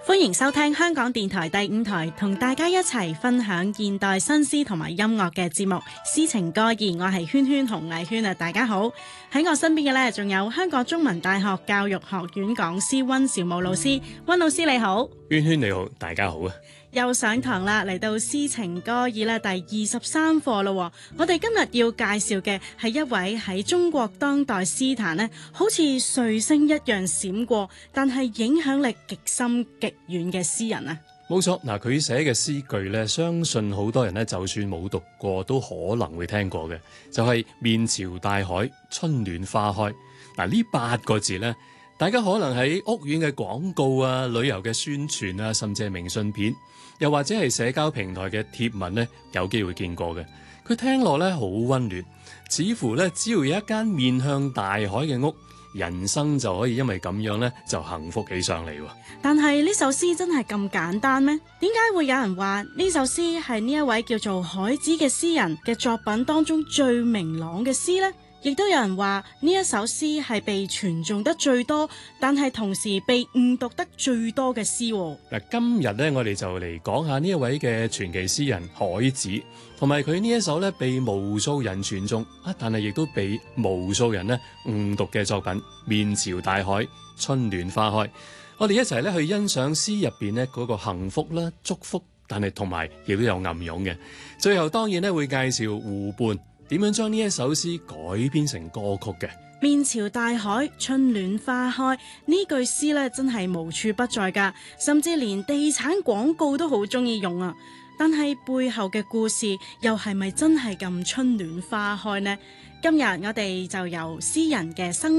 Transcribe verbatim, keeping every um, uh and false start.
歡迎收聽香港電台第五台，同大家一齊分享現代新詩同埋音樂嘅節目《詩情歌意》。我係圈圈洪藝圈啊，大家好。喺我身邊嘅呢，仲有香港中文大學教育學院講師溫兆武老師。溫老師你好。 圈圈你好，大家好啊。 又上堂啦，嚟到詩情歌意咧第二十三課咯。我哋今日要介紹嘅係一位喺中國當代詩壇呢，好似彗星一樣閃過，但係影響力極深極遠嘅詩人啊。 冇錯，嗱，佢寫嘅詩句呢，相信好多人呢，就算冇讀過都可能會聽過嘅，就係、是、面朝大海，春暖花開。嗱，呢八個字呢，大家可能喺屋苑嘅廣告啊、旅遊嘅宣傳啊，甚至係明信片，又或者係社交平台嘅貼文呢，有機會見過嘅。佢聽落呢，好溫暖，似乎呢，只要有一間面向大海嘅屋，人生就可以因為咁樣呢，就幸福起上嚟。 但係呢首詩真係咁簡單咩？點解會有人話呢首詩係呢一位叫做海子嘅詩人嘅作品當中最明朗嘅詩呢？亦都有人話呢一首詩係被傳頌得最多，但係同時被誤讀得最多嘅詩。 嗱，今日呢，我哋就嚟講下呢一位嘅傳奇詩人海子，同埋佢呢一首呢被無數人傳頌啊，但係亦都被無數人呢誤讀嘅作品《面朝大海，春暖花開》。我哋一齊咧去欣賞詩入邊呢嗰個幸福啦、祝福，但係同埋亦都有暗湧嘅。最後當然咧會介紹湖畔點樣將呢一首詩改編成歌曲嘅。 面朝大海，春暖花開，呢句詩咧真係無處不在噶，甚至連地產廣告都好中意用啊。但係背後嘅故事又係咪真係咁春暖花開呢？今日我哋就由詩人嘅生